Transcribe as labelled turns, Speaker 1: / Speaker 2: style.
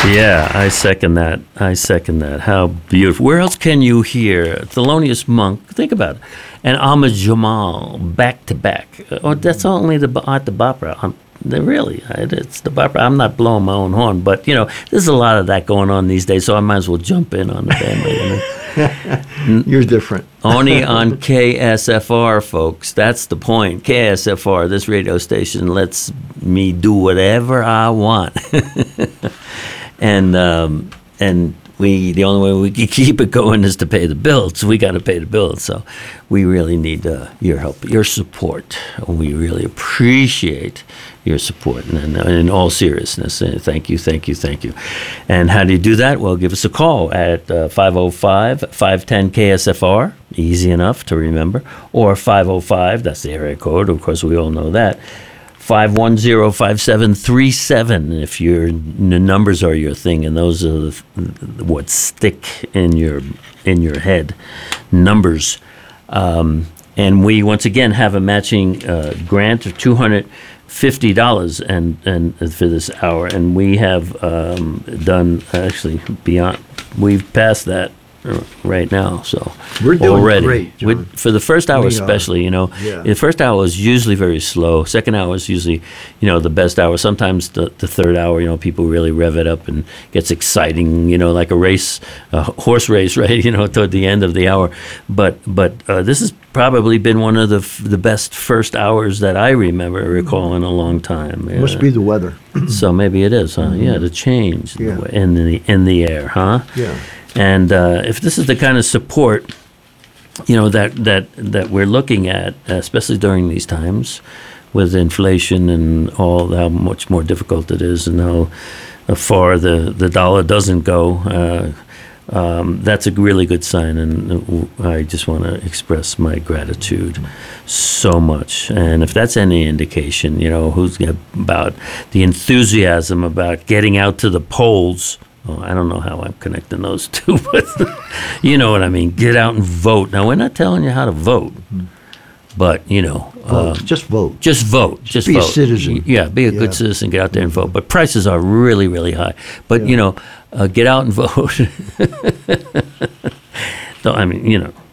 Speaker 1: Yeah, I second that. How beautiful. Where else can you hear Thelonious Monk? Think about it. And Ahmad Jamal back to back. Oh, that's only at the Bopera. It's the Bopera. I'm not blowing my own horn, but there's a lot of that going on these days, so I might as well jump in on the bandwagon.
Speaker 2: You're different.
Speaker 1: Only on KSFR, folks. That's the point. KSFR, this radio station, lets me do whatever I want. And the only way we can keep it going is to pay the bills. So we got to pay the bills. So we really need your help, your support. We really appreciate your support. And in all seriousness, thank you. And how do you do that? Well, give us a call at 505-510-KSFR. Easy enough to remember. Or 505, that's the area code. Of course, we all know that. 510-5737 if the numbers are your thing, and those are what stick in your head, numbers. And we once again have a matching grant of $250 and for this hour, and we have done actually beyond. We've passed that right now, so
Speaker 2: we're doing
Speaker 1: already
Speaker 2: great, John.
Speaker 1: For the first hour especially. The first hour is usually very slow. Second hour is usually the best hour. Sometimes the third hour, people really rev it up and gets exciting, like a horse race, right, toward the end of the hour. But this has probably been one of the best first hours that I recall in a long time.
Speaker 2: Must be the weather.
Speaker 1: So maybe it is, huh? Yeah, the change in the air, huh?
Speaker 2: Yeah.
Speaker 1: And if this is the kind of support, that we're looking at, especially during these times, with inflation and all, how much more difficult it is, and how far the dollar doesn't go, that's a really good sign. And I just want to express my gratitude so much. And if that's any indication, who's about the enthusiasm about getting out to the polls. Oh, I don't know how I'm connecting those two, but you know what I mean. Get out and vote. Now, we're not telling you how to vote, but,
Speaker 2: vote. Just vote.
Speaker 1: Just vote. Just
Speaker 2: be
Speaker 1: vote.
Speaker 2: A citizen.
Speaker 1: Yeah, be a good citizen. Get out there and vote. But prices are really, really high. But, get out and vote. I mean,